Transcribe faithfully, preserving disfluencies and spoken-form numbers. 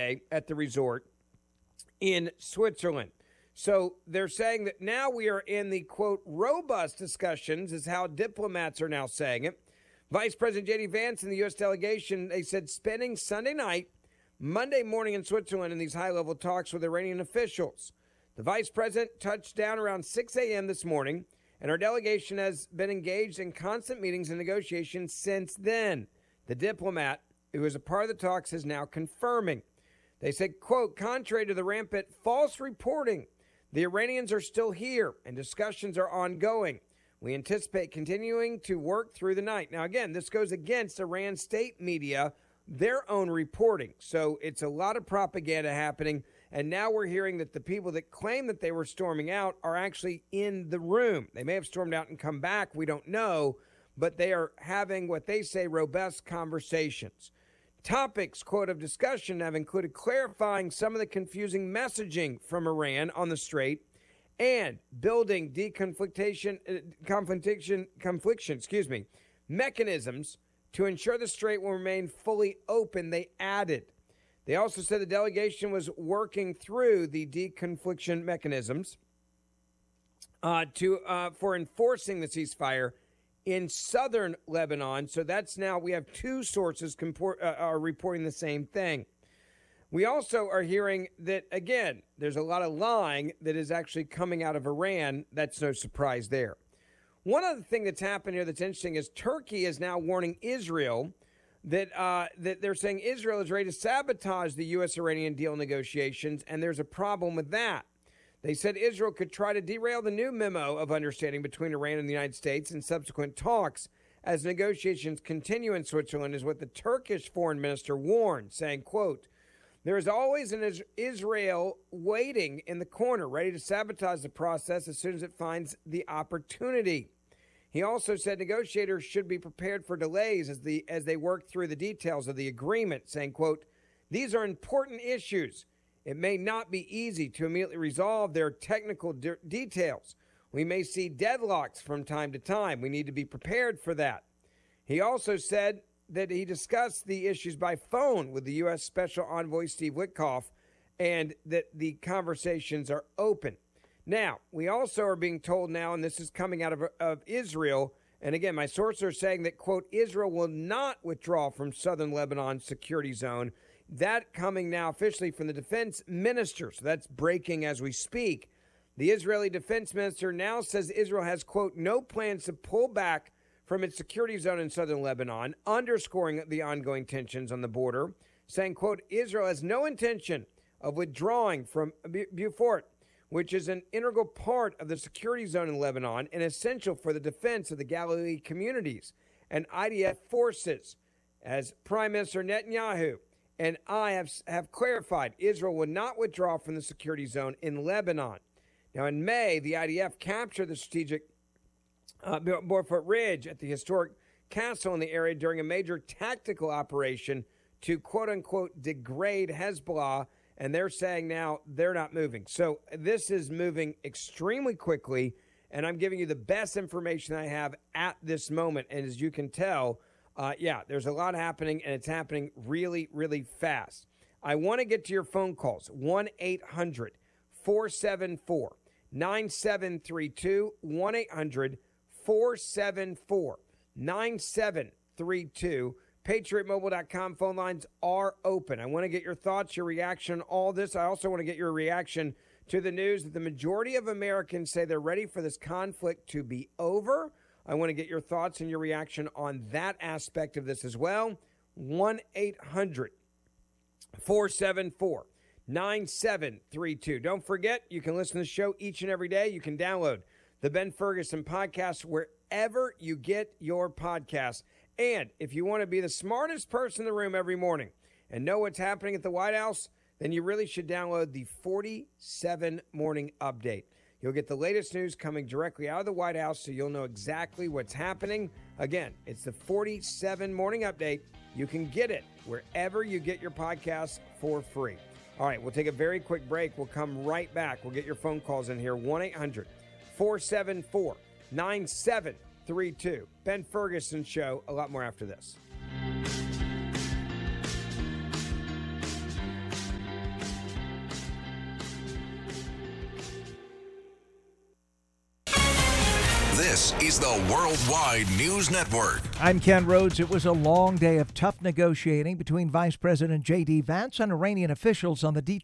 today at the resort in Switzerland. So they're saying that now we are in the, quote, robust discussions, is how diplomats are now saying it. Vice President J D Vance and the U S delegation, they said, spending Sunday night, Monday morning in Switzerland in these high-level talks with Iranian officials. The vice president touched down around six a.m. this morning, and our delegation has been engaged in constant meetings and negotiations since then. The diplomat, who was a part of the talks, is now confirming. They said, quote, contrary to the rampant false reporting, the Iranians are still here and discussions are ongoing. We anticipate continuing to work through the night. Now, again, this goes against Iran state media, their own reporting. So it's a lot of propaganda happening. And now we're hearing that the people that claim that they were storming out are actually in the room. They may have stormed out and come back. We don't know. But they are having what they say robust conversations. Topics, quote, of discussion have included clarifying some of the confusing messaging from Iran on the Strait and building deconflictation, uh, confliction, confliction, excuse me, mechanisms to ensure the Strait will remain fully open, they added. They also said the delegation was working through the deconfliction mechanisms uh, to uh, for enforcing the ceasefire in southern Lebanon. So that's now, we have two sources comport, uh, are reporting the same thing. We also are hearing that, again, there's a lot of lying that is actually coming out of Iran. That's no surprise there. One other thing that's happened here that's interesting is Turkey is now warning Israel that uh, that they're saying Israel is ready to sabotage the U S-Iranian deal negotiations, and there's a problem with that. They said Israel could try to derail the new memo of understanding between Iran and the United States in subsequent talks as negotiations continue in Switzerland, is what the Turkish foreign minister warned, saying, quote, there is always an Israel waiting in the corner, ready to sabotage the process as soon as it finds the opportunity. He also said negotiators should be prepared for delays as the as they work through the details of the agreement, saying, quote, these are important issues. It may not be easy to immediately resolve their technical de- details. We may see deadlocks from time to time. We need to be prepared for that. He also said that he discussed the issues by phone with the U S Special Envoy Steve Witkoff and that the conversations are open. Now, we also are being told now, and this is coming out of, of Israel, and again, my sources are saying that, quote, Israel will not withdraw from southern Lebanon security zone. That coming now officially from the defense minister. So that's breaking as we speak. The Israeli defense minister now says Israel has, quote, no plans to pull back from its security zone in southern Lebanon, underscoring the ongoing tensions on the border, saying, quote, Israel has no intention of withdrawing from Beaufort, which is an integral part of the security zone in Lebanon and essential for the defense of the Galilee communities and I D F forces. As Prime Minister Netanyahu and I have, have clarified, Israel will not withdraw from the security zone in Lebanon. Now, in May, the I D F captured the strategic uh, Beaufort Ridge at the historic castle in the area during a major tactical operation to, quote-unquote, degrade Hezbollah, and they're saying now they're not moving. So this is moving extremely quickly, and I'm giving you the best information I have at this moment. And as you can tell, uh, yeah, there's a lot happening, and it's happening really, really fast. I want to get to your phone calls, one eight hundred four seven four nine seven three two, one eight hundred four seven four nine seven three two. Patriot Mobile dot com phone lines are open. I want to get your thoughts, your reaction on all this. I also want to get your reaction to the news that the majority of Americans say they're ready for this conflict to be over. I want to get your thoughts and your reaction on that aspect of this as well. one eight hundred four seven four nine seven three two. Don't forget, you can listen to the show each and every day. You can download the Ben Ferguson podcast wherever you get your podcasts. And if you want to be the smartest person in the room every morning and know what's happening at the White House, then you really should download the forty-seven Morning Update. You'll get the latest news coming directly out of the White House, so you'll know exactly what's happening. Again, it's the forty-seven Morning Update. You can get it wherever you get your podcasts for free. All right, we'll take a very quick break. We'll come right back. We'll get your phone calls in here, one eight hundred four seven four nine seven three two. Ben Ferguson Show, a lot more after this. This is the Worldwide News Network. I'm Ken Rhodes. It was a long day of tough negotiating between Vice President J D. Vance and Iranian officials on the